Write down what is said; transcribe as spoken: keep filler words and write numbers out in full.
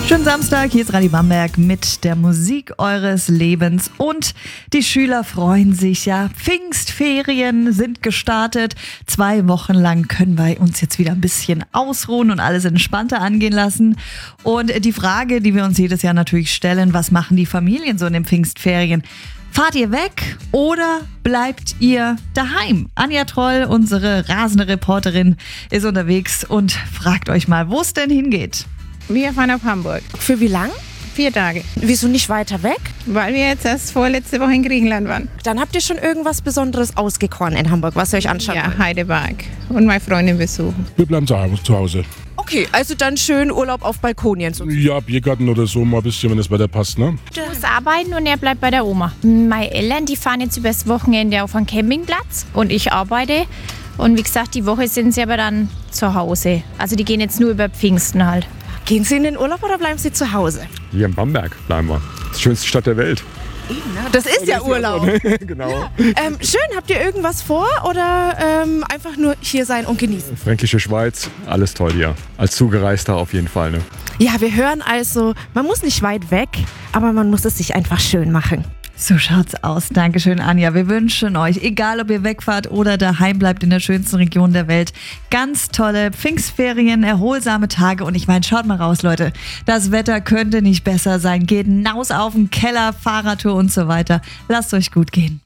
Schönen Samstag, hier ist Radi Bamberg mit der Musik eures Lebens und die Schüler freuen sich ja. Pfingstferien sind gestartet. Zwei Wochen lang können wir uns jetzt wieder ein bisschen ausruhen und alles entspannter angehen lassen. Und die Frage, die wir uns jedes Jahr natürlich stellen, was machen die Familien so in den Pfingstferien? Fahrt ihr weg oder bleibt ihr daheim? Anja Troll, unsere rasende Reporterin, ist unterwegs und fragt euch mal, wo es denn hingeht. Wir fahren auf Hamburg. Für wie lang? Vier Tage. Wieso nicht weiter weg? Weil wir jetzt erst vorletzte Woche in Griechenland waren. Dann habt ihr schon irgendwas Besonderes ausgekoren in Hamburg, was ihr euch anschaut. Ja, Heideberg. Und meine Freundin besuchen. Wir bleiben zu Hause. Okay, also dann schön Urlaub auf Balkonien. So. Ja, Biergarten oder so mal ein bisschen, wenn das Wetter passt, ne? Ich muss arbeiten und er bleibt bei der Oma. Meine Eltern, die fahren jetzt übers Wochenende auf einen Campingplatz und ich arbeite. Und wie gesagt, die Woche sind sie aber dann zu Hause. Also die gehen jetzt nur über Pfingsten halt. Gehen Sie in den Urlaub oder bleiben Sie zu Hause? Hier in Bamberg bleiben wir. Die schönste Stadt der Welt. Das ist ja Urlaub. Genau. Ja. Ähm, schön, habt ihr irgendwas vor oder ähm, einfach nur hier sein und genießen? Fränkische Schweiz, alles toll hier. Als Zugereister auf jeden Fall. Ne? Ja, wir hören also, man muss nicht weit weg, aber man muss es sich einfach schön machen. So schaut's aus. Dankeschön, Anja. Wir wünschen euch, egal ob ihr wegfahrt oder daheim bleibt in der schönsten Region der Welt, ganz tolle Pfingstferien, erholsame Tage. Und ich meine, schaut mal raus, Leute. Das Wetter könnte nicht besser sein. Geht hinaus auf den Keller, Fahrradtour und so weiter. Lasst euch gut gehen.